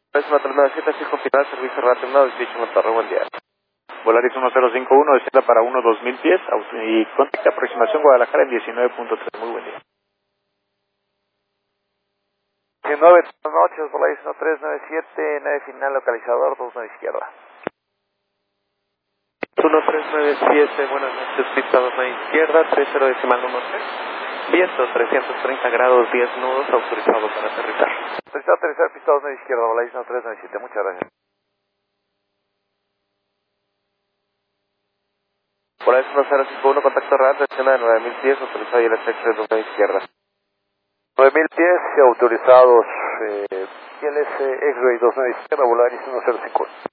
Es Matalona 7, así confirmar servicio retornado 18 Monterrey, buen día. Volaris 1051, descienda para 1-2000 pies y contacta aproximación Guadalajara en 19.3. Muy buen día. 19, buenas noches, Volaris 1397, 9 final localizador, 29 izquierda. 1397, buenas noches, pista 29 izquierda, 30 decimal 13. Viento 330 grados, 10 nudos, autorizado para aterrizar. Autorizado a aterrizar, pista 29 izquierda, Volaris 1397, muchas gracias. Volaris 1051, contacto radar, descienda de 9000 pies, autorizado y el efecto de 29 izquierda. 9000 pies autorizados, ¿quién es X-Ray 29 izquierda, Volaris 1051?